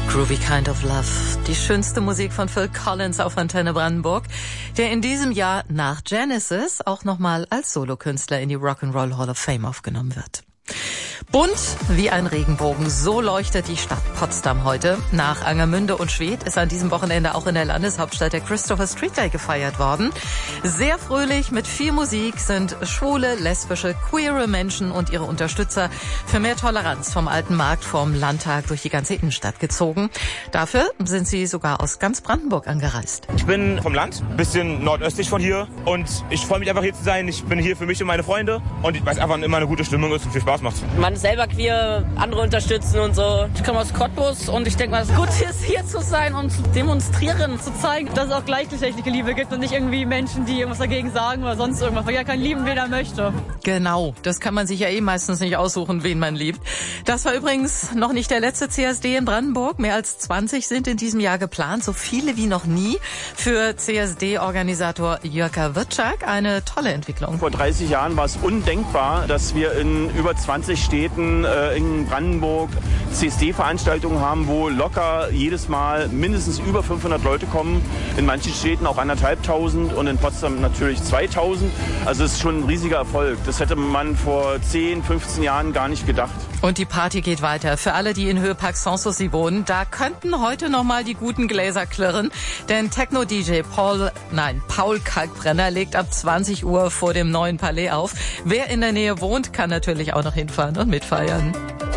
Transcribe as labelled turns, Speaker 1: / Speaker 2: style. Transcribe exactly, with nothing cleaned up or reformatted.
Speaker 1: Groovy Kind of Love, die schönste Musik von Phil Collins auf Antenne Brandenburg, der in diesem Jahr nach Genesis auch nochmal als Solokünstler in die Rock'n'Roll Hall of Fame aufgenommen wird. Bunt wie ein Regenbogen, so leuchtet die Stadt Potsdam heute. Nach Angermünde und Schwedt ist an diesem Wochenende auch in der Landeshauptstadt der Christopher Street Day gefeiert worden. Sehr fröhlich, mit viel Musik sind schwule, lesbische, queere Menschen und ihre Unterstützer für mehr Toleranz vom Alten Markt vom Landtag durch die ganze Innenstadt gezogen. Dafür sind sie sogar aus ganz Brandenburg angereist.
Speaker 2: Ich bin vom Land, ein bisschen nordöstlich von hier, und ich freue mich einfach hier zu sein. Ich bin hier für mich und meine Freunde, und weil es einfach immer eine gute Stimmung ist und viel Spaß macht.
Speaker 3: Man ist selber queer, andere unterstützen und so.
Speaker 4: Ich komme aus Cottbus und ich denke mal, es ist gut, hier zu sein und zu demonstrieren, zu zeigen, dass es auch gleichgeschlechtliche Liebe gibt und nicht irgendwie Menschen, die irgendwas dagegen sagen oder sonst irgendwas, weil ja kein lieben, wen er möchte.
Speaker 1: Genau, das kann man sich ja eh meistens nicht aussuchen, wen man liebt. Das war übrigens noch nicht der letzte C S D in Brandenburg. Mehr als zwanzig sind in diesem Jahr geplant, so viele wie noch nie. Für C S D-Organisator Jörka Wirtschak eine tolle Entwicklung.
Speaker 5: Vor dreißig Jahren war es undenkbar, dass wir in über zwanzig Städten äh, in Brandenburg C S D-Veranstaltungen haben, wo locker jedes Mal mindestens über fünfhundert Leute kommen. In manchen Städten auch anderthalbtausend und in Potsdam natürlich zweitausend. Also es ist schon ein riesiger Erfolg. Das hätte man vor zehn, fünfzehn Jahren gar nicht gedacht.
Speaker 1: Und die Party geht weiter. Für alle, die in Höhepark Sanssouci wohnen, da könnten heute noch mal die guten Gläser klirren. Denn Techno-D J Paul, nein, Paul Kalkbrenner legt ab zwanzig Uhr vor dem neuen Palais auf. Wer in der Nähe wohnt, kann natürlich auch noch hinfahren und mitfeiern.